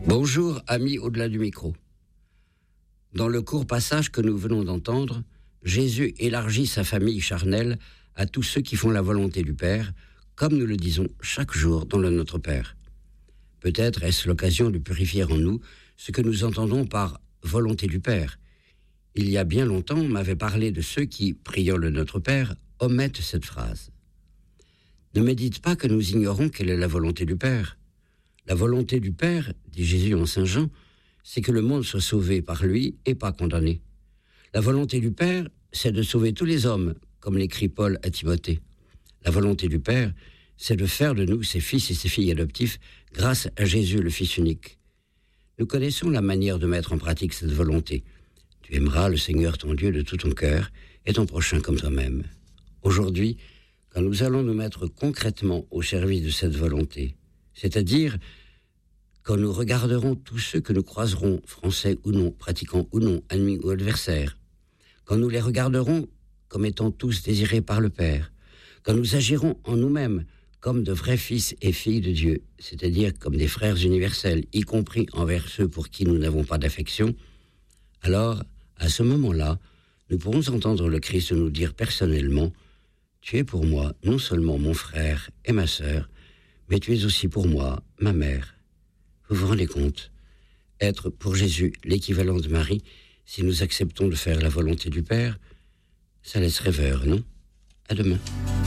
Bonjour, amis au-delà du micro. Dans le court passage que nous venons d'entendre, Jésus élargit sa famille charnelle à tous ceux qui font la volonté du Père, comme nous le disons chaque jour dans le Notre Père. Peut-être est-ce l'occasion de purifier en nous ce que nous entendons par volonté du Père. Il y a bien longtemps, on m'avait parlé de ceux qui, priant le Notre Père, omettent cette phrase. Ne médite pas que nous ignorons quelle est la volonté du Père. La volonté du Père, dit Jésus en Saint Jean, c'est que le monde soit sauvé par lui et pas condamné. La volonté du Père, c'est de sauver tous les hommes, comme l'écrit Paul à Timothée. La volonté du Père, c'est de faire de nous ses fils et ses filles adoptifs grâce à Jésus, le Fils unique. Nous connaissons la manière de mettre en pratique cette volonté. Tu aimeras le Seigneur ton Dieu de tout ton cœur et ton prochain comme toi-même. Aujourd'hui, quand nous allons nous mettre concrètement au service de cette volonté, c'est-à-dire quand nous regarderons tous ceux que nous croiserons, français ou non, pratiquants ou non, ennemis ou adversaires, quand nous les regarderons comme étant tous désirés par le Père, quand nous agirons en nous-mêmes comme de vrais fils et filles de Dieu, c'est-à-dire comme des frères universels, y compris envers ceux pour qui nous n'avons pas d'affection, alors, à ce moment-là, nous pourrons entendre le Christ nous dire personnellement « Tu es pour moi non seulement mon frère et ma sœur, mais tu es aussi pour moi ma mère. » Vous vous rendez compte ? Être pour Jésus l'équivalent de Marie, si nous acceptons de faire la volonté du Père, ça laisse rêveur, non ? À demain.